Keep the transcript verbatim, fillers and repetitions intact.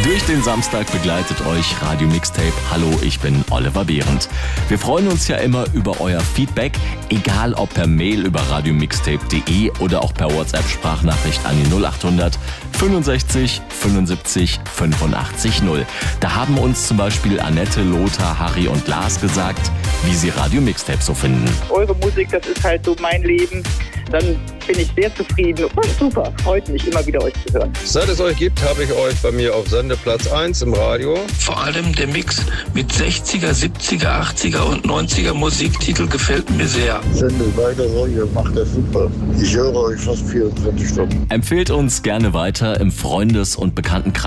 Durch den Samstag begleitet euch Radio Mixtape. Hallo, ich bin Oliver Behrendt. Wir freuen uns ja immer über euer Feedback, egal ob per Mail über radiomixtape punkt de oder auch per WhatsApp-Sprachnachricht an die null acht hundert fünfundsechzig fünfundsiebzig fünfundachtzig null. Da haben uns zum Beispiel Annette, Lothar, Harry und Lars gesagt, wie sie Radio Mixtape so finden. Eure Musik, das ist halt so mein Leben. Dann bin ich sehr zufrieden und super. Freut mich, immer wieder euch zu hören. Seit es euch gibt, habe ich euch bei mir auf Sendeplatz eins im Radio. Vor allem der Mix mit sechziger, siebziger, achtziger und neunziger Musiktitel gefällt mir sehr. Sendet weiter so, ihr macht das super. Ich höre euch fast vierundzwanzig Stunden. Empfehlt uns gerne weiter im Freundes- und Bekanntenkreis.